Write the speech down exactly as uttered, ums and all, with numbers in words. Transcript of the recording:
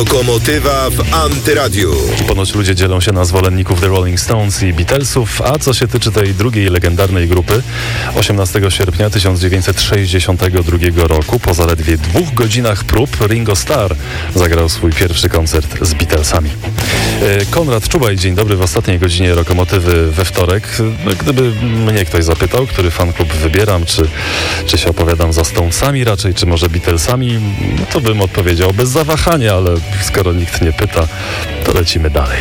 Lokomotywa w Antyradiu. Ponoć ludzie dzielą się na zwolenników The Rolling Stones i Beatlesów, a co się tyczy tej drugiej legendarnej grupy, osiemnastego sierpnia tysiąc dziewięćset sześćdziesiątego drugiego roku, po zaledwie dwóch godzinach prób, Ringo Starr zagrał swój pierwszy koncert z Beatlesami. Konrad Czubaj, dzień dobry w ostatniej godzinie Lokomotywy we wtorek. Gdyby mnie ktoś zapytał, który fanklub wybieram, czy, czy się opowiadam za Stonesami raczej, czy może Beatlesami, to bym odpowiedział bez zawahania, ale skoro nikt nie pyta, to lecimy dalej.